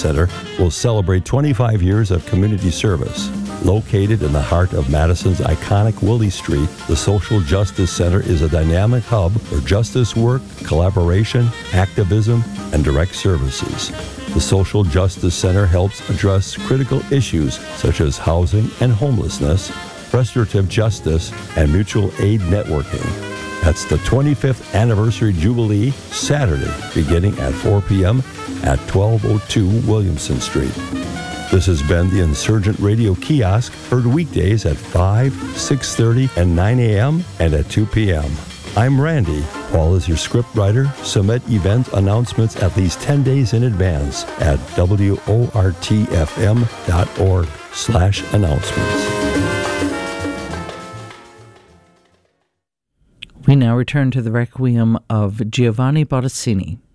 Center will celebrate 25 years of community service. Located in the heart of Madison's iconic Willie Street, the Social Justice Center is a dynamic hub for justice work, collaboration, activism, and direct services. The Social Justice Center helps address critical issues such as housing and homelessness, restorative justice, and mutual aid networking. That's the 25th Anniversary Jubilee, Saturday, beginning at 4 p.m. at 1202 Williamson Street. This has been the Insurgent Radio Kiosk, heard weekdays at 5, 6:30, and 9 a.m. and at 2 p.m. I'm Randy. Paul is your scriptwriter. Submit event announcements at least 10 days in advance at wortfm.org/announcements. We now return to the Requiem of Giovanni Bottesini.